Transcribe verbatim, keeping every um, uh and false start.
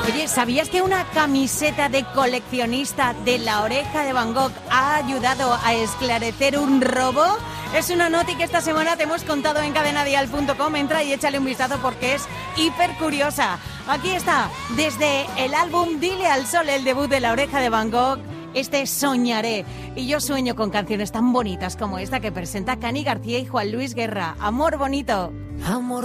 Oye, ¿sabías que una camiseta de coleccionista de La Oreja de Van Gogh ha ayudado a esclarecer un robo? Es una noti que esta semana te hemos contado en cadena dial punto com. Entra y échale un vistazo porque es hiper curiosa. Aquí está, desde el álbum Dile al Sol, el debut de La Oreja de Van Gogh, este Soñaré. Y yo sueño con canciones tan bonitas como esta que presenta Cani García y Juan Luis Guerra. Amor bonito. Amor